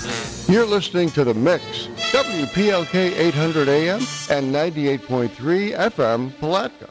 You're listening to The Mix, WPLK 800 AM and 98.3 FM, Palatka.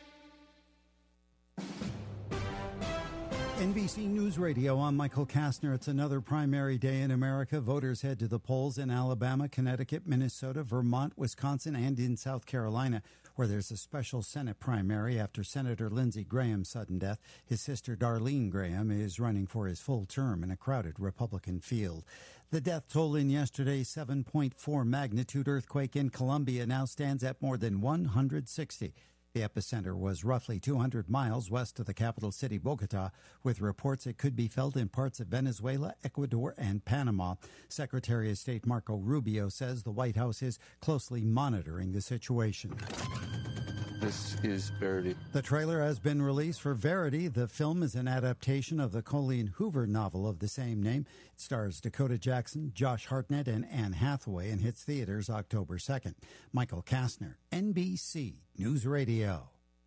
NBC News Radio, I'm Michael Kastner. It's another primary day in America. Voters head to the polls in Alabama, Connecticut, Minnesota, Vermont, Wisconsin, and in South Carolina, where there's a special Senate primary after Senator Lindsey Graham's sudden death. His sister Darlene Graham is running for his full term in a crowded Republican field. The death toll in yesterday's 7.4 magnitude earthquake in Colombia now stands at more than 160. The epicenter was roughly 200 miles west of the capital city, Bogota, with reports it could be felt in parts of Venezuela, Ecuador, and Panama. Secretary of State Marco Rubio says the White House is closely monitoring the situation. This is Verity. The trailer has been released for Verity. The film is an adaptation of the Colleen Hoover novel of the same name. It stars Dakota Jackson, Josh Hartnett, and Anne Hathaway and hits theaters October 2nd. Michael Kastner, NBC News Radio.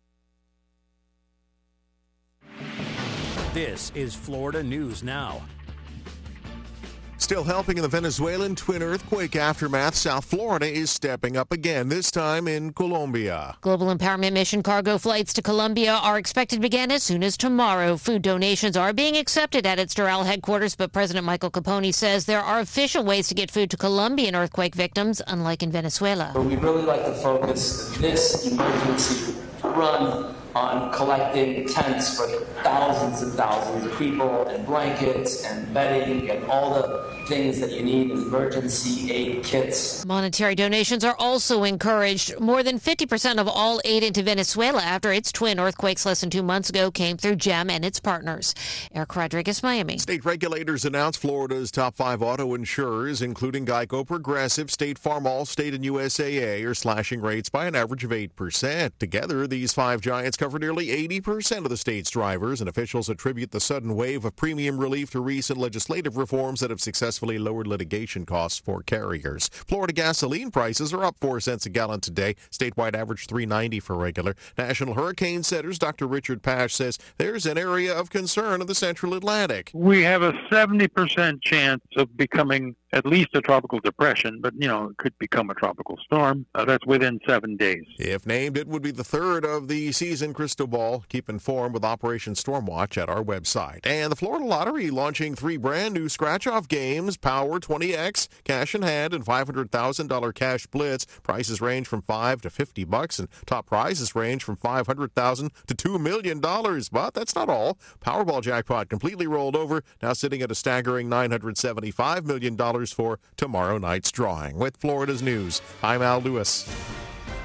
This is Florida News Now. Still helping in the Venezuelan twin earthquake aftermath, South Florida is stepping up again, this time in Colombia. Global Empowerment Mission cargo flights to Colombia are expected to begin as soon as tomorrow. Food donations are being accepted at its Doral headquarters, but President Michael Capone says there are official ways to get food to Colombian earthquake victims, unlike in Venezuela. We'd really like to focus this emergency run on collecting tents for thousands and thousands of people, and blankets and bedding and all the things that you need, emergency aid kits. Monetary donations are also encouraged. More than 50% of all aid into Venezuela after its twin earthquakes less than 2 months ago came through GEM and its partners. Eric Rodriguez, Miami. State regulators announced Florida's top 5 auto insurers, including Geico, Progressive, State Farm, Allstate, and USAA, are slashing rates by an average of 8%. Together, these 5 giants cover nearly 80% of the state's drivers, and officials attribute the sudden wave of premium relief to recent legislative reforms that have successfully lowered litigation costs for carriers. Florida gasoline prices are up 4 cents a gallon today. Statewide average $3.90 for regular. National Hurricane Center's Dr. Richard Pash says there's an area of concern in the Central Atlantic. We have a 70% chance of becoming at least a tropical depression, but, it could become a tropical storm. That's within 7 days. If named, it would be the third of the season crystal ball. Keep informed with Operation Stormwatch at our website. And the Florida Lottery launching 3 brand new scratch-off games, Power 20X, Cash in Hand, and $500,000 Cash Blitz. Prices range from $5 to $50, and top prizes range from $500,000 to $2 million. But that's not all. Powerball jackpot completely rolled over, now sitting at a staggering $975 million for tomorrow night's drawing. With Florida's News, I'm Al Lewis.